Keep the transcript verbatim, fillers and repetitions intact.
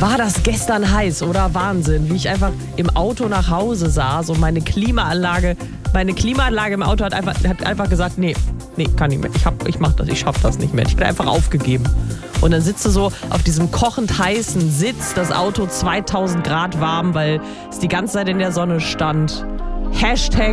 War das gestern heiß, oder? Wahnsinn, wie ich einfach im Auto nach Hause saß und meine Klimaanlage, meine Klimaanlage im Auto hat einfach, hat einfach gesagt, nee, nee, kann nicht mehr. Ich, hab, ich mach das, ich schaff das nicht mehr. Ich bin einfach aufgegeben. Und dann sitzt du so auf diesem kochend heißen Sitz, das Auto zweitausend Grad warm, weil es die ganze Zeit in der Sonne stand. Hashtag